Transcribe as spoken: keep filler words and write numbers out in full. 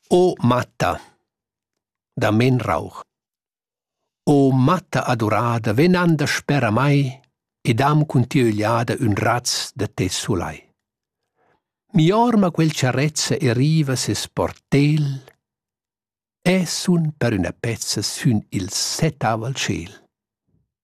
O matta, da men rauch. O matta adorada, ven anda spera mai, ed am cun ti ögliada un raz de te sulai. Mi orma quel ciarezza e riva se sportel, e sun per una pezza sun il setav al ciel.